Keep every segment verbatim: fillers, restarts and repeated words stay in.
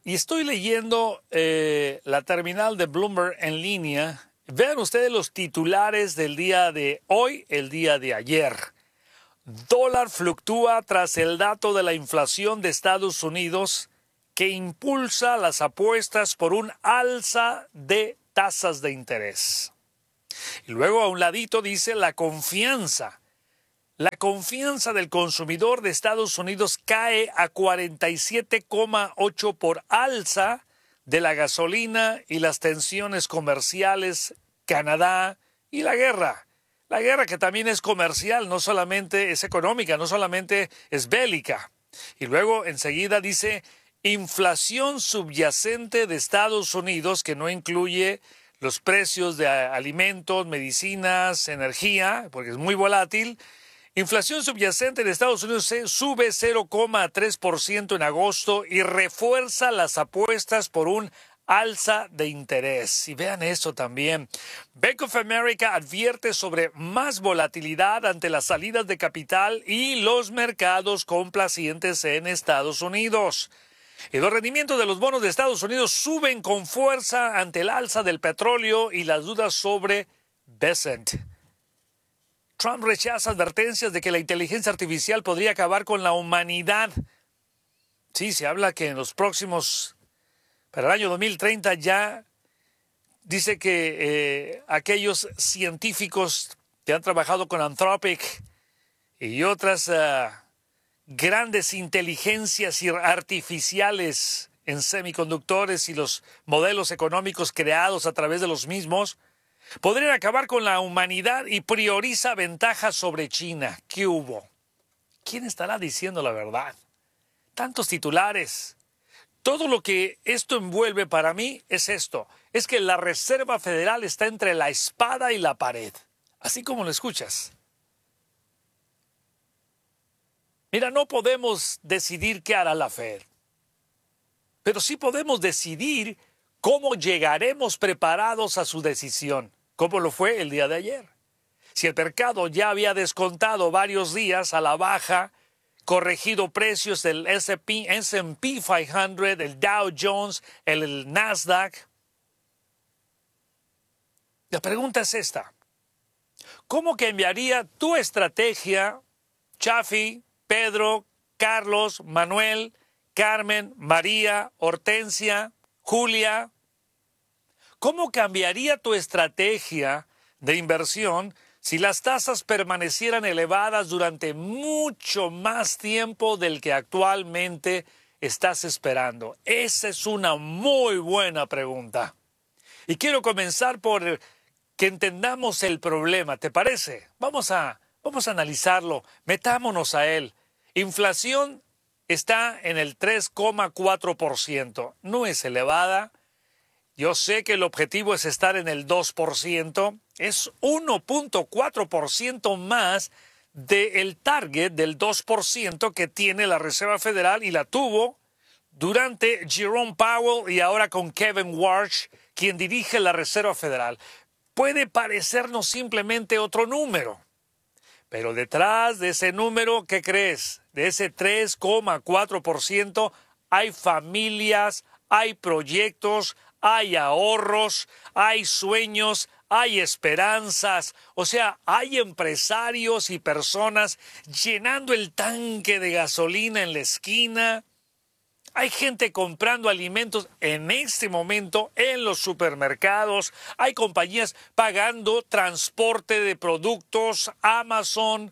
Y estoy leyendo eh, la terminal de Bloomberg en línea. Vean ustedes los titulares del día de hoy, el día de ayer. Dólar fluctúa tras el dato de la inflación de Estados Unidos que impulsa las apuestas por un alza de tasas de interés. Y luego a un ladito dice la confianza. La confianza del consumidor de Estados Unidos cae a cuarenta y siete coma ocho por alza de la gasolina y las tensiones comerciales, Canadá y la guerra. La guerra que también es comercial, no solamente es económica, no solamente es bélica. Y luego enseguida dice inflación subyacente de Estados Unidos, que no incluye los precios de alimentos, medicinas, energía, porque es muy volátil. Inflación subyacente de Estados Unidos sube cero coma tres por ciento en agosto y refuerza las apuestas por un alza de interés. Y vean eso también. Bank of America advierte sobre más volatilidad ante las salidas de capital y los mercados complacientes en Estados Unidos. Y los rendimientos de los bonos de Estados Unidos suben con fuerza ante el alza del petróleo y las dudas sobre Bessent. Trump rechaza advertencias de que la inteligencia artificial podría acabar con la humanidad. Sí, se habla que en los próximos, para el año dos mil treinta ya dice que eh, aquellos científicos que han trabajado con Anthropic y otras uh, grandes inteligencias artificiales en semiconductores y los modelos económicos creados a través de los mismos, podrían acabar con la humanidad y prioriza ventajas sobre China. ¿Qué hubo? ¿Quién estará diciendo la verdad? Tantos titulares. Todo lo que esto envuelve para mí es esto. Es que la Reserva Federal está entre la espada y la pared. Así como lo escuchas. Mira, no podemos decidir qué hará la Fed. Pero sí podemos decidir cómo llegaremos preparados a su decisión, como lo fue el día de ayer. Si el mercado ya había descontado varios días a la baja, corregido precios del S and P quinientos, el Dow Jones, el, el Nasdaq. La pregunta es esta. ¿Cómo cambiaría tu estrategia, Chafi, Pedro, Carlos, Manuel, Carmen, María, Hortensia, Julia? ¿Cómo cambiaría tu estrategia de inversión si las tasas permanecieran elevadas durante mucho más tiempo del que actualmente estás esperando? Esa es una muy buena pregunta. Y quiero comenzar por que entendamos el problema. ¿Te parece? Vamos a, vamos a analizarlo. Metámonos a él. Inflación está en el tres coma cuatro por ciento. No es elevada. Yo sé que el objetivo es estar en el dos por ciento. Es uno punto cuatro por ciento más del target del dos por ciento que tiene la Reserva Federal y la tuvo durante Jerome Powell y ahora con Kevin Warsh, quien dirige la Reserva Federal. Puede parecernos simplemente otro número, pero detrás de ese número, ¿qué crees? De ese tres coma cuatro por ciento hay familias, hay proyectos, hay ahorros, hay sueños, hay esperanzas. O sea, hay empresarios y personas llenando el tanque de gasolina en la esquina. Hay gente comprando alimentos en este momento en los supermercados. Hay compañías pagando transporte de productos, Amazon,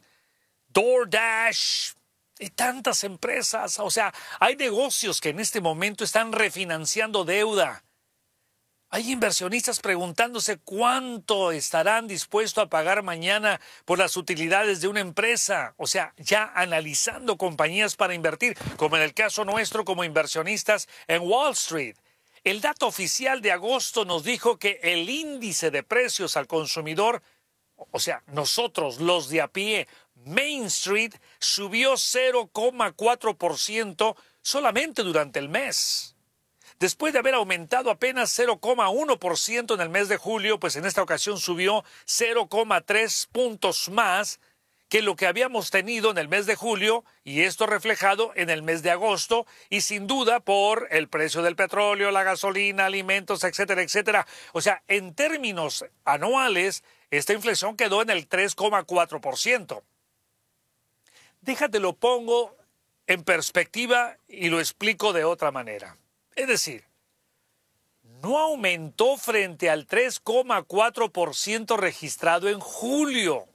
DoorDash y tantas empresas. O sea, hay negocios que en este momento están refinanciando deuda. Hay inversionistas preguntándose cuánto estarán dispuestos a pagar mañana por las utilidades de una empresa. O sea, ya analizando compañías para invertir, como en el caso nuestro como inversionistas en Wall Street. El dato oficial de agosto nos dijo que el índice de precios al consumidor, o sea, nosotros los de a pie, Main Street, subió cero coma cuatro por ciento solamente durante el mes. Después de haber aumentado apenas cero coma uno por ciento en el mes de julio, pues en esta ocasión subió cero coma tres puntos más que lo que habíamos tenido en el mes de julio, y esto reflejado en el mes de agosto, y sin duda por el precio del petróleo, la gasolina, alimentos, etcétera, etcétera. O sea, en términos anuales, esta inflación quedó en el tres coma cuatro por ciento. Déjate lo pongo en perspectiva y lo explico de otra manera. Es decir, no aumentó frente al tres coma cuatro por ciento registrado en julio.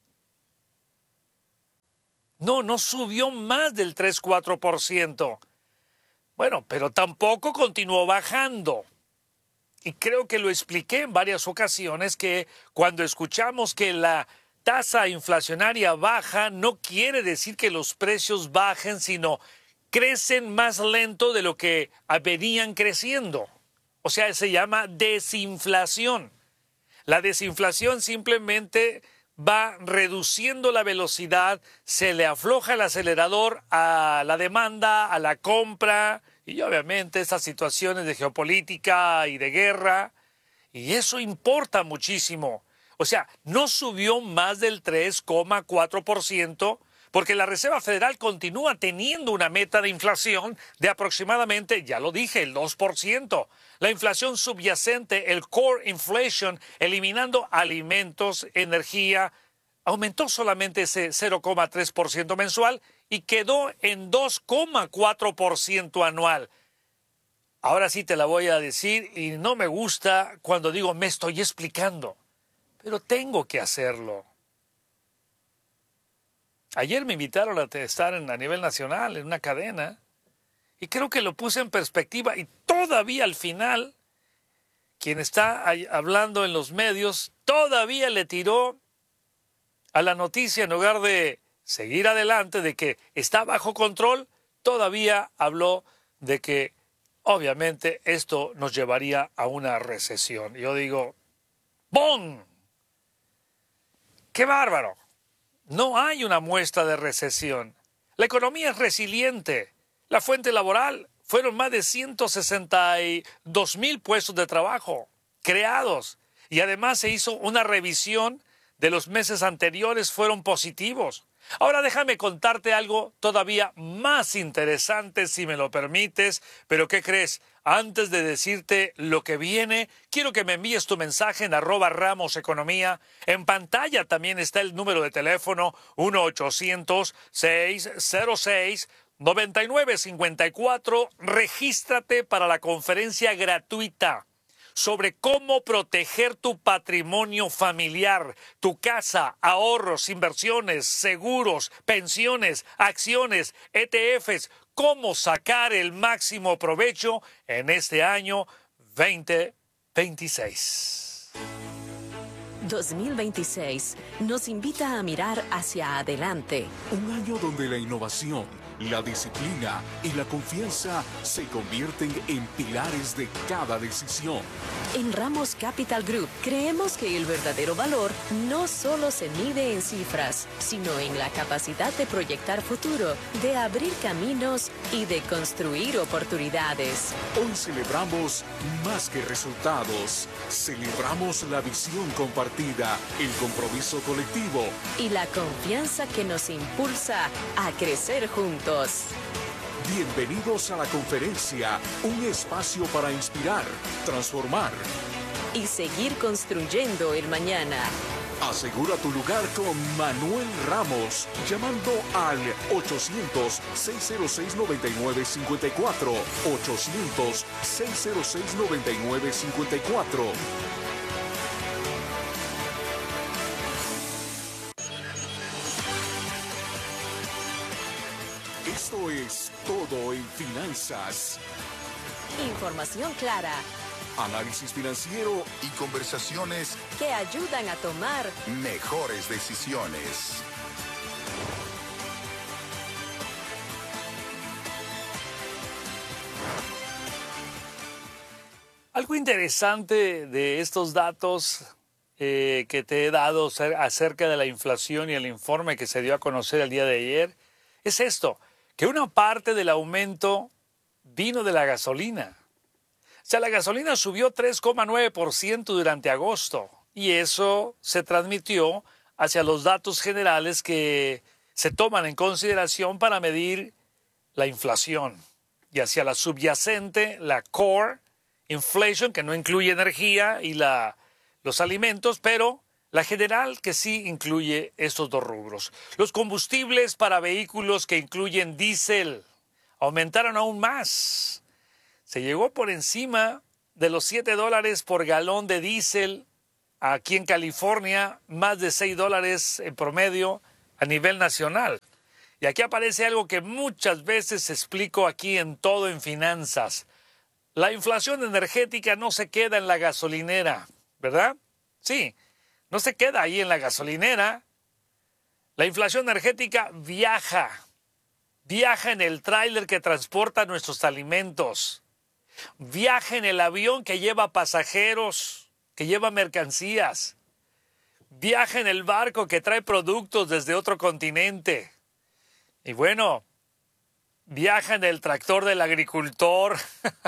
No, no subió más del tres coma cuatro por ciento. Bueno, pero tampoco continuó bajando. Y creo que lo expliqué en varias ocasiones que cuando escuchamos que la tasa inflacionaria baja, no quiere decir que los precios bajen, sino crecen más lento de lo que venían creciendo. O sea, se llama desinflación. La desinflación simplemente va reduciendo la velocidad, se le afloja el acelerador a la demanda, a la compra, y obviamente estas situaciones de geopolítica y de guerra, y eso importa muchísimo. O sea, no subió más del tres coma cuatro por ciento porque la Reserva Federal continúa teniendo una meta de inflación de aproximadamente, ya lo dije, el dos por ciento. La inflación subyacente, el core inflation, eliminando alimentos, energía, aumentó solamente ese cero coma tres por ciento mensual y quedó en dos coma cuatro por ciento anual. Ahora sí te la voy a decir y no me gusta cuando digo me estoy explicando, pero tengo que hacerlo. Ayer me invitaron a estar en, a nivel nacional en una cadena y creo que lo puse en perspectiva y todavía al final, quien está hablando en los medios, todavía le tiró a la noticia en lugar de seguir adelante, de que está bajo control, todavía habló de que obviamente esto nos llevaría a una recesión. Yo digo, ¡bom! ¡Qué bárbaro! No hay una muestra de recesión. La economía es resiliente. La fuente laboral fueron más de ciento sesenta y dos mil puestos de trabajo creados. Y además se hizo una revisión de los meses anteriores, fueron positivos. Ahora déjame contarte algo todavía más interesante, si me lo permites. Pero ¿qué crees? Antes de decirte lo que viene, quiero que me envíes tu mensaje en arroba Ramos Economía. En pantalla también está el número de teléfono uno ochocientos, seiscientos seis, noventa y nueve cincuenta y cuatro. Regístrate para la conferencia gratuita sobre cómo proteger tu patrimonio familiar, tu casa, ahorros, inversiones, seguros, pensiones, acciones, E T Fs, cómo sacar el máximo provecho en este año veinte veintiséis. dos mil veintiséis nos invita a mirar hacia adelante. Un año donde la innovación, la disciplina y la confianza se convierten en pilares de cada decisión. En Ramos Capital Group creemos que el verdadero valor no solo se mide en cifras, sino en la capacidad de proyectar futuro, de abrir caminos y de construir oportunidades. Hoy celebramos más que resultados. Celebramos la visión compartida, el compromiso colectivo y la confianza que nos impulsa a crecer juntos. Bienvenidos a la conferencia, un espacio para inspirar, transformar y seguir construyendo el mañana. Asegura tu lugar con Manuel Ramos, llamando al ochocientos, seiscientos seis, noventa y nueve cincuenta y cuatro, ochocientos, seiscientos seis, noventa y nueve cincuenta y cuatro. Esto es Todo en Finanzas. Información clara, Análisis financiero y conversaciones que ayudan a tomar mejores decisiones. Algo interesante de estos datos eh, que te he dado acerca de la inflación y el informe que se dio a conocer el día de ayer es esto, que una parte del aumento vino de la gasolina. O sea, la gasolina subió tres coma nueve por ciento durante agosto y eso se transmitió hacia los datos generales que se toman en consideración para medir la inflación y hacia la subyacente, la core inflation, que no incluye energía y la, los alimentos, pero la general que sí incluye estos dos rubros. Los combustibles para vehículos que incluyen diésel aumentaron aún más. Se llegó por encima de los siete dólares por galón de diésel. Aquí en California, más de seis dólares en promedio a nivel nacional. Y aquí aparece algo que muchas veces explico aquí en Todo en Finanzas. La inflación energética no se queda en la gasolinera, ¿verdad? Sí, no se queda ahí en la gasolinera. La inflación energética viaja. Viaja en el tráiler que transporta nuestros alimentos. Viaja en el avión que lleva pasajeros, que lleva mercancías. Viaja en el barco que trae productos desde otro continente. Y bueno, viaja en el tractor del agricultor.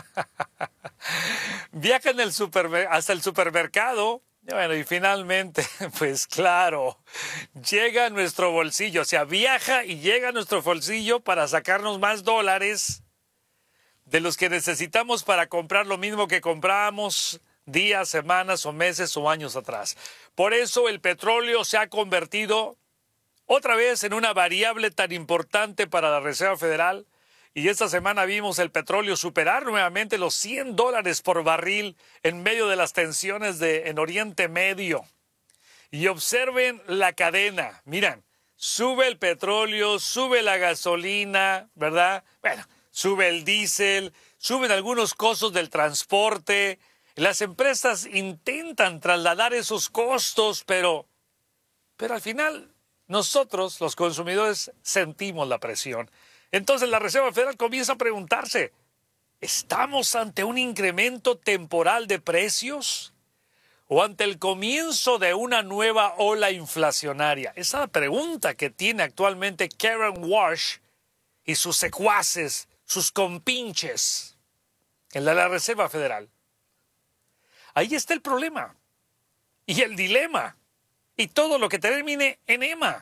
Viaja en el supermer- hasta el supermercado. Y bueno, y finalmente, pues claro, llega a nuestro bolsillo. O sea, viaja y llega a nuestro bolsillo para sacarnos más dólares de los que necesitamos para comprar lo mismo que comprábamos días, semanas o meses o años atrás. Por eso el petróleo se ha convertido otra vez en una variable tan importante para la Reserva Federal. Y esta semana vimos el petróleo superar nuevamente los cien dólares por barril en medio de las tensiones de, en Oriente Medio. Y observen la cadena. Miren, sube el petróleo, sube la gasolina, ¿verdad? Bueno, sube el diésel, suben algunos costos del transporte. Las empresas intentan trasladar esos costos, pero, pero al final nosotros, los consumidores, sentimos la presión. Entonces la Reserva Federal comienza a preguntarse, ¿estamos ante un incremento temporal de precios o ante el comienzo de una nueva ola inflacionaria? Esa es la pregunta que tiene actualmente Karen Walsh y sus secuaces, sus compinches en la, la Reserva Federal. Ahí está el problema y el dilema y todo lo que termine en EMA.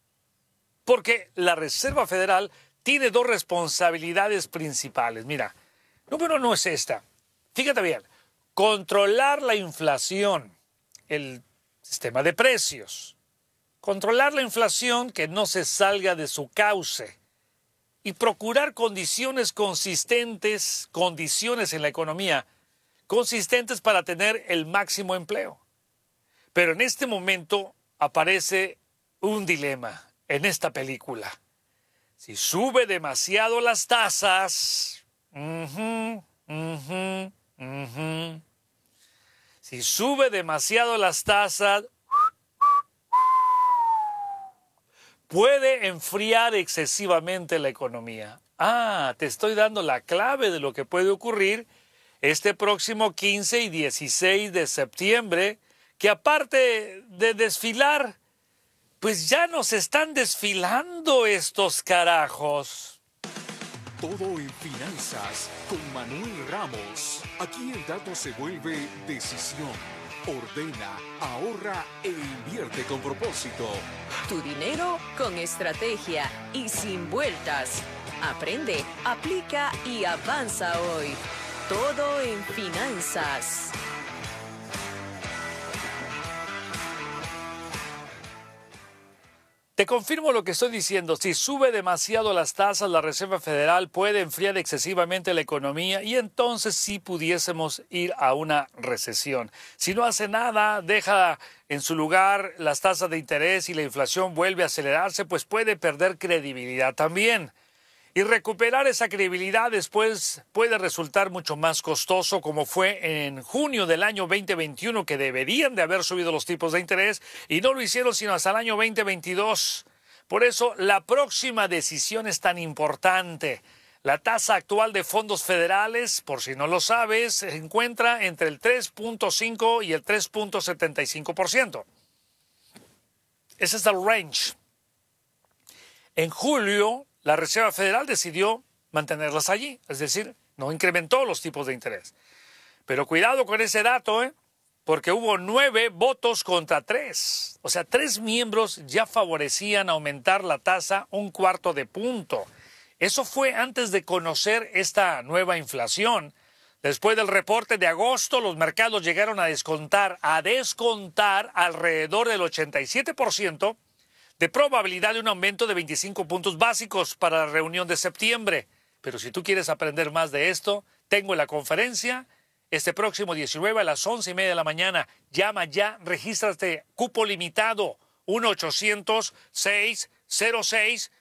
Porque la Reserva Federal tiene dos responsabilidades principales. Mira, número uno es esta. Fíjate bien, controlar la inflación, el sistema de precios. Controlar la inflación que no se salga de su cauce. Y procurar condiciones consistentes, condiciones en la economía, consistentes para tener el máximo empleo. Pero en este momento aparece un dilema en esta película. Si sube demasiado las tasas, uh-huh, uh-huh, uh-huh. si sube demasiado las tasas, puede enfriar excesivamente la economía. Ah, te estoy dando la clave de lo que puede ocurrir este próximo quince y dieciséis de septiembre, que aparte de desfilar, pues ya nos están desfilando estos carajos. Todo en finanzas con Manuel Ramos. Aquí el dato se vuelve decisión. Ordena, ahorra e invierte con propósito. Tu dinero con estrategia y sin vueltas. Aprende, aplica y avanza hoy. Todo en finanzas. Te confirmo lo que estoy diciendo. Si sube demasiado las tasas, la Reserva Federal puede enfriar excesivamente la economía y entonces sí pudiésemos ir a una recesión. Si no hace nada, deja en su lugar las tasas de interés y la inflación vuelve a acelerarse, pues puede perder credibilidad también. Y recuperar esa credibilidad después puede resultar mucho más costoso, como fue en junio del año veinte veintiuno, que deberían de haber subido los tipos de interés y no lo hicieron sino hasta el año veinte veintidós. Por eso la próxima decisión es tan importante. La tasa actual de fondos federales, por si no lo sabes, se encuentra entre el tres punto cinco y el tres punto setenta y cinco por ciento. Ese es el range. En julio, la Reserva Federal decidió mantenerlas allí, es decir, no incrementó los tipos de interés. Pero cuidado con ese dato, ¿eh? porque hubo nueve votos contra tres. O sea, tres miembros ya favorecían aumentar la tasa un cuarto de punto. Eso fue antes de conocer esta nueva inflación. Después del reporte de agosto, los mercados llegaron a descontar, a descontar alrededor del ochenta y siete por ciento de probabilidad de un aumento de veinticinco puntos básicos para la reunión de septiembre. Pero si tú quieres aprender más de esto, tengo la conferencia este próximo diecinueve a las once y media de la mañana. Llama ya, regístrate, cupo limitado, uno ochocientos, seiscientos seis,